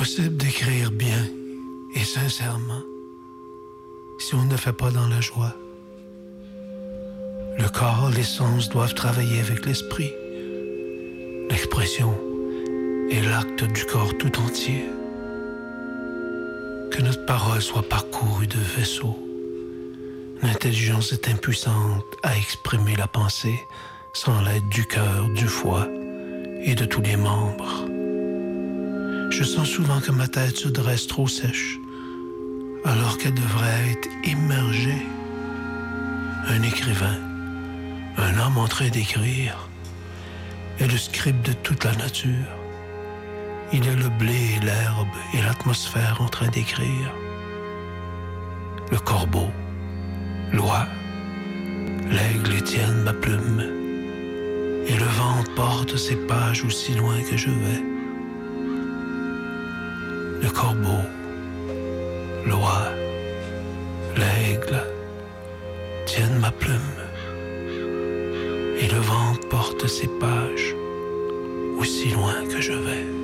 Impossible d'écrire bien et sincèrement si on ne fait pas dans la joie. Le corps, les sens doivent travailler avec l'esprit. L'expression est l'acte du corps tout entier. Que notre parole soit parcourue de vaisseaux. L'intelligence est impuissante à exprimer la pensée sans l'aide du cœur, du foie et de tous les membres. Je sens souvent que ma tête se dresse trop sèche, alors qu'elle devrait être immergée. Un écrivain, un homme en train d'écrire, est le scribe de toute la nature. Il est le blé et l'herbe et l'atmosphère en train d'écrire. Le corbeau, l'oie, l'aigle tiennent ma plume, et le vent porte ses pages aussi loin que je vais. Le corbeau, l'oie, l'aigle tiennent ma plume, et le vent porte ses pages aussi loin que je vais.